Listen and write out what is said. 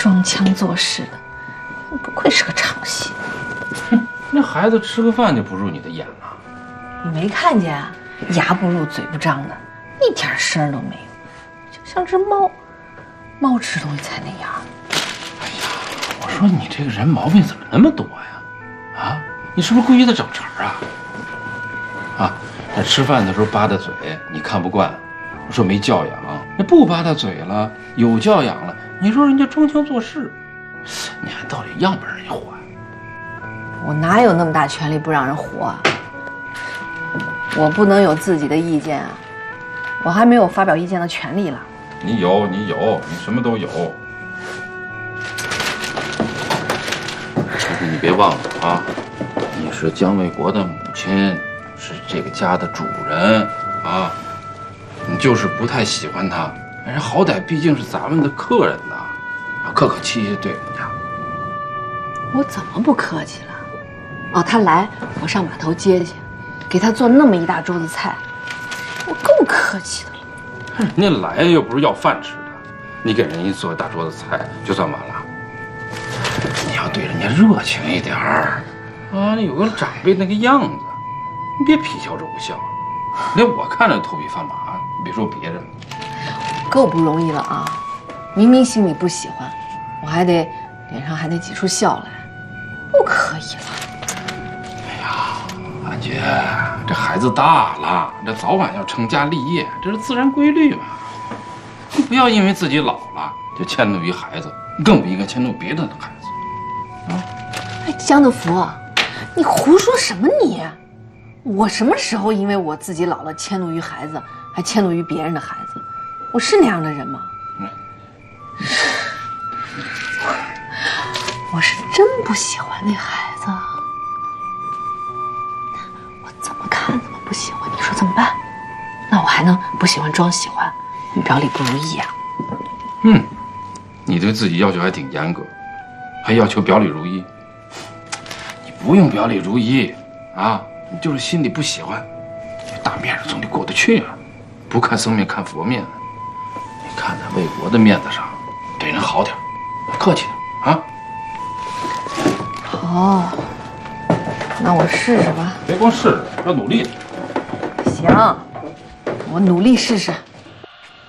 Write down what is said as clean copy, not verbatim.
装腔作势的，不愧是个唱戏。 哼，那孩子吃个饭就不入你的眼了？ 你没看见啊？牙不露嘴不张的，一点声都没有，就像只猫。猫吃东西才那样。 哎呀，我说你这个人毛病怎么那么多呀？啊，你是不是故意的找茬啊？啊，那吃饭的时候吧嗒嘴，你看不惯，说没教养；那不吧嗒嘴了，有教养了，你说人家装腔作势，你还到底让不让人家活？ 我哪有那么大权利不让人活啊？我不能有自己的意见啊，我还没有发表意见的权利了。 你有，你什么都有。可是你别忘了啊，你是姜卫国的母亲，是这个家的主人啊。你就是不太喜欢他，人好歹毕竟是咱们的客人呐，要客客气气对人家。 我怎么不客气了？哦，他来，我上码头接去，给他做那么一大桌子菜，我够客气的了。 人家来又不是要饭吃的，你给人家做大桌子菜就算完了。你要对人家热情一点儿啊，你有个长辈那个样子，你别皮笑肉不笑，连我看着头皮发麻，你别说别人。 够不容易了啊！明明心里不喜欢，我还得脸上还得挤出笑来，不可以了。 哎呀，安觉，这孩子大了，这早晚要成家立业，这是自然规律嘛。你不要因为自己老了就迁怒于孩子，更不应该迁怒别人的孩子。啊！ 哎，江德福，你胡说什么你？我什么时候因为我自己老了迁怒于孩子，还迁怒于别人的孩子？我是那样的人吗？我是真不喜欢那孩子，我怎么看怎么不喜欢，你说怎么办？那我还能不喜欢装喜欢，表里不如意啊？ 你对自己要求还挺严格，还要求表里如一。你不用表里如一啊，你就是心里不喜欢，大面上总得过得去啊，不看僧面看佛面。你看在魏国的面子上，对人好点，客气点啊。 好，那我试试吧。 别光试试，要努力。 行，我努力试试。